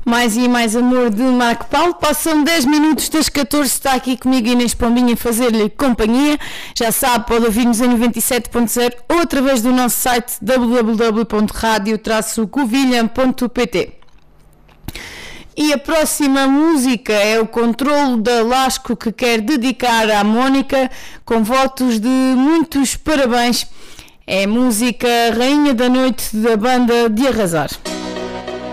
Mais e mais amor de Marco Paulo. Passam 10 minutos das 14, está aqui comigo Inês Pombinha a fazer-lhe companhia. Já sabe, pode ouvir-nos em 97.0 ou através do nosso site www.radio-covilhã.pt. E a próxima música é o Controlo da Lasco, que quer dedicar à Mónica, com votos de muitos parabéns. É música Rainha da Noite da banda De Arrasar.